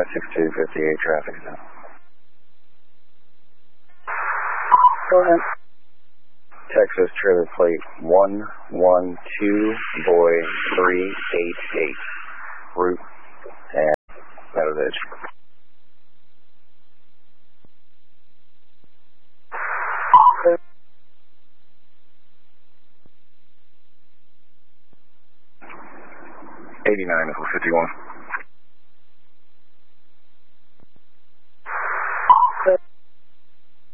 56258 traffic is out. Go ahead. Texas trailer plate 112 boy 388. Route and Meadows Edge. Okay. 89 51.